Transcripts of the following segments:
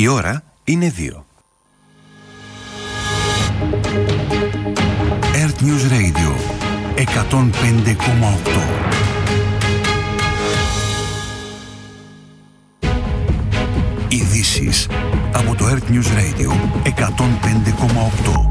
Η ώρα είναι 2. Earth News Radio 105,8. Ειδήσεις από το Earth News Radio 105,8.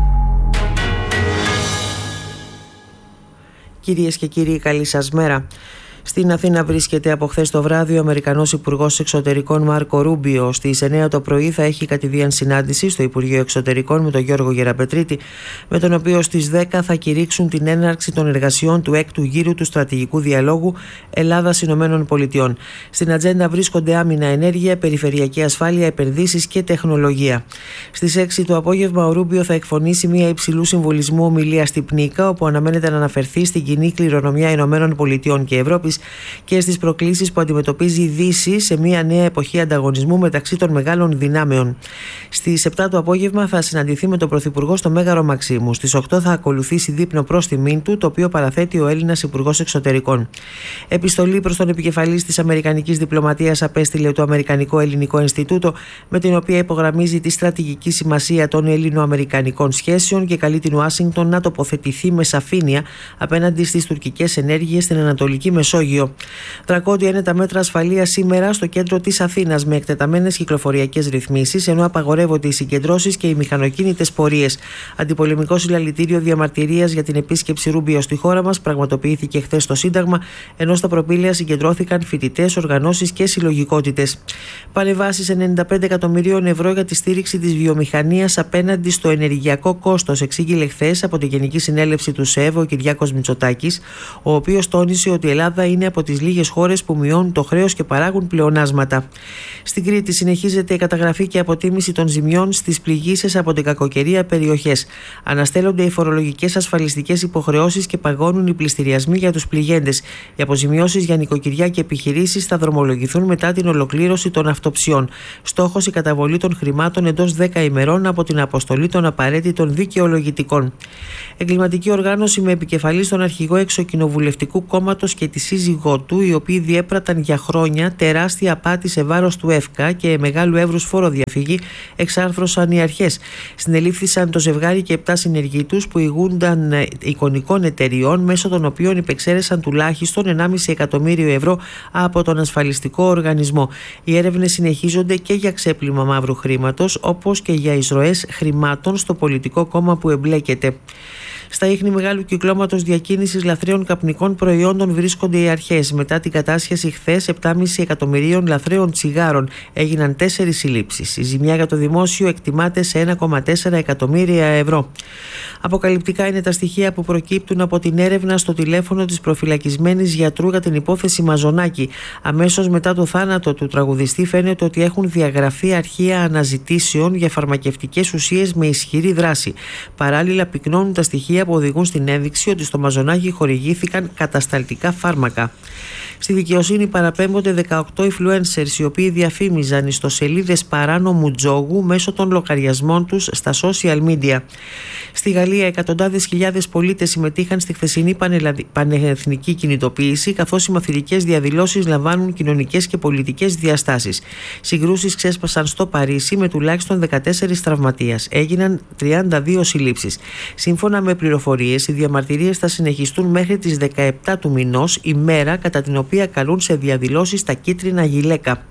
Κυρίες και κύριοι, καλή σας μέρα. Στην Αθήνα βρίσκεται από χθες το βράδυ ο Αμερικανός Υπουργός Εξωτερικών Μάρκο Ρούμπιο. Στις 9 το πρωί θα έχει κατηδίαν συνάντηση στο Υπουργείο Εξωτερικών με τον Γιώργο Γεραπετρίτη, με τον οποίο στις 10 θα κηρύξουν την έναρξη των εργασιών του 6ου γύρου του στρατηγικού διαλόγου Ελλάδας-Ηνωμένων Πολιτειών. Στην ατζέντα βρίσκονται άμυνα, ενέργεια, περιφερειακή ασφάλεια, επενδύσεις και τεχνολογία. Στις 6 το απόγευμα ο Ρούμπιο θα εκφωνήσει μια υψηλού συμβολισμού ομιλία στη Πνίκα, όπου αναμένεται να αναφερθεί στην κοινή κληρονομιά Ηνωμένων Πολιτειών και Ευρώπης και στις προκλήσεις που αντιμετωπίζει η Δύση σε μια νέα εποχή ανταγωνισμού μεταξύ των μεγάλων δυνάμεων. Στις 7 το απόγευμα θα συναντηθεί με τον Πρωθυπουργό στο Μέγαρο Μαξίμου. Στις 8 θα ακολουθήσει δείπνο προς τιμήν του, το οποίο παραθέτει ο Έλληνας Υπουργός Εξωτερικών. Επιστολή προς τον επικεφαλής της Αμερικανικής Διπλωματίας απέστειλε το Αμερικανικό Ελληνικό Ινστιτούτο, με την οποία υπογραμμίζει τη στρατηγική σημασία των Ελληνοαμερικανικών σχέσεων και καλεί την Ουάσιγκτον να τοποθετηθεί με σαφήνεια απέναντι στις τουρκικές ενέργειες στην Ανατολική Μεσόγειο. Δρακόντια είναι τα μέτρα ασφαλείας σήμερα στο κέντρο της Αθήνας, με εκτεταμένες κυκλοφοριακές ρυθμίσεις, ενώ απαγορεύονται οι συγκεντρώσεις και οι μηχανοκίνητες πορείες. Αντιπολεμικό συλλαλητήριο διαμαρτυρίας για την επίσκεψη Ρούμπιο στη χώρα μας πραγματοποιήθηκε χθες στο Σύνταγμα, ενώ στα προπήλαια συγκεντρώθηκαν φοιτητές, οργανώσεις και συλλογικότητες. Παρεμβάσεις 95 εκατομμυρίων ευρώ για τη στήριξη της βιομηχανίας απέναντι στο ενεργειακό κόστος, εξήγηλε χθες από τη Γενική Συνέλευση του ΣΕΒ ο Κυριάκος Μητσοτάκης, ο οποίος τόνισε ότι η Ελλάδα είναι από τις λίγες χώρες που μειώνουν το χρέος και παράγουν πλεονάσματα. Στην Κρήτη συνεχίζεται η καταγραφή και αποτίμηση των ζημιών στις πληγήσεις από την κακοκαιρία περιοχές. Αναστέλλονται οι φορολογικές ασφαλιστικές υποχρεώσεις και παγώνουν οι πληστηριασμοί για τους πληγέντες. Οι αποζημιώσεις για νοικοκυριά και επιχειρήσεις θα δρομολογηθούν μετά την ολοκλήρωση των αυτοψιών. Στόχος η καταβολή των χρημάτων εντός 10 ημερών από την αποστολή των απαραίτητων δικαιολογητικών. Εγκληματική οργάνωση με επικεφαλή στον αρχηγό Εξοκοινοβουλευτικού κόμματος και τη σύζυγό του, οι οποίοι διέπραταν για χρόνια τεράστια απάτη σε βάρος του ΕΦΚΑ και μεγάλου εύρους φοροδιαφυγή, εξάρθρωσαν οι αρχές. Συνελήφθησαν το ζευγάρι και 7 συνεργοί τους που ηγούνταν εικονικών εταιριών, μέσω των οποίων υπεξαίρεσαν τουλάχιστον 1,5 εκατομμύριο ευρώ από τον ασφαλιστικό οργανισμό. Οι έρευνες συνεχίζονται και για ξέπλυμα μαύρου χρήματος, όπως και για εισρωές χρημάτων στο πολιτικό κόμμα που εμπλέκεται. Στα ίχνη μεγάλου κυκλώματος διακίνησης λαθρέων καπνικών προϊόντων βρίσκονται οι αρχές. Μετά την κατάσχεση χθες 7,5 εκατομμυρίων λαθρέων τσιγάρων έγιναν 4 συλλήψεις. Η ζημιά για το δημόσιο εκτιμάται σε 1,4 εκατομμύρια ευρώ. Αποκαλυπτικά είναι τα στοιχεία που προκύπτουν από την έρευνα στο τηλέφωνο της προφυλακισμένης γιατρού για την υπόθεση Μαζονάκη. Αμέσως μετά το θάνατο του τραγουδιστή φαίνεται ότι έχουν διαγραφεί αρχεία αναζητήσεων για φαρμακευτικές ουσίες με ισχυρή δράση. Παράλληλα πυκνώνουν τα στοιχεία που οδηγούν στην ένδειξη ότι στο Μαζονάκη χορηγήθηκαν κατασταλτικά φάρμακα. Στη δικαιοσύνη παραπέμπονται 18 influencers, οι οποίοι διαφήμιζαν ιστοσελίδες παράνομου τζόγου μέσω των λογαριασμών τους στα social media. Στη Γαλλία, εκατοντάδες χιλιάδες πολίτες συμμετείχαν στη χθεσινή πανεθνική κινητοποίηση, καθώς οι μαθητικές διαδηλώσεις λαμβάνουν κοινωνικές και πολιτικές διαστάσεις. Συγκρούσεις ξέσπασαν στο Παρίσι με τουλάχιστον 14 τραυματίες. Έγιναν 32 συλλήψεις. Σύμφωνα με πληροφορίες, οι διαμαρτυρίες θα συνεχιστούν μέχρι τις 17 του μηνός, ημέρα κατά την οποία καλούν σε διαδηλώσεις τα κίτρινα γυλαίκα.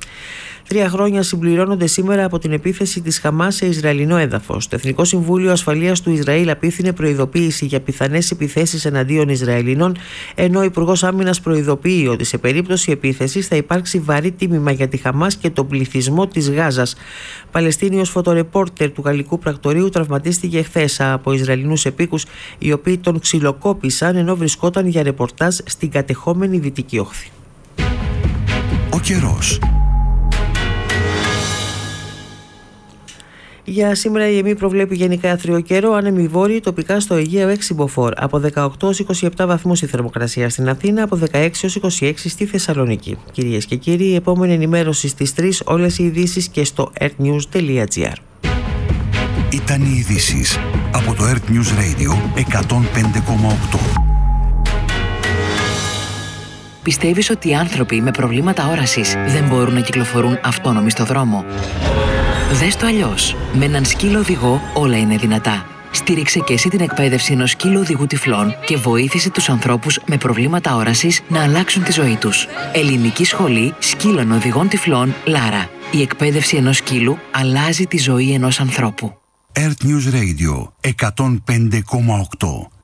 3 χρόνια συμπληρώνονται σήμερα από την επίθεση της Χαμάς σε Ισραηλινό έδαφος. Το Εθνικό Συμβούλιο Ασφαλείας του Ισραήλ απίθυνε προειδοποίηση για πιθανές επιθέσεις εναντίον Ισραηλινών, ενώ ο Υπουργός Άμυνας προειδοποιεί ότι σε περίπτωση επίθεσης θα υπάρξει βαρύ τίμημα για τη Χαμάς και τον πληθυσμό της Γάζας. Παλαιστίνιος φωτορεπόρτερ του γαλλικού πρακτορείου τραυματίστηκε χθες από Ισραηλινούς επίκους, οι οποίοι τον ξυλοκόπησαν ενώ βρισκόταν για ρεπορτάζ στην κατεχόμενη Δυτική Όχθη. Ο καιρός. Για σήμερα η ΕΜΗ προβλέπει γενικά άθριο καιρό, άνεμοι βόρειοι, τοπικά στο Αιγαίο 6 μποφόρ. Από 18-27 βαθμούς η θερμοκρασία στην Αθήνα, από 16-26 στη Θεσσαλονίκη. Κυρίες και κύριοι, η επόμενη ενημέρωση στις 3, όλες οι ειδήσεις και στο earthnews.gr. Ήταν οι ειδήσεις από το Earth News Radio 105,8. Πιστεύεις ότι οι άνθρωποι με προβλήματα όρασης δεν μπορούν να κυκλοφορούν αυτόνομοι στο δρόμο? Δες το αλλιώς. Με έναν σκύλο οδηγό όλα είναι δυνατά. Στήριξε και εσύ την εκπαίδευση ενός σκύλου οδηγού τυφλών και βοήθησε τους ανθρώπους με προβλήματα όρασης να αλλάξουν τη ζωή τους. Ελληνική Σχολή Σκύλων Οδηγών Τυφλών Λάρα. Η εκπαίδευση ενός σκύλου αλλάζει τη ζωή ενός ανθρώπου. Earth News Radio 105,8.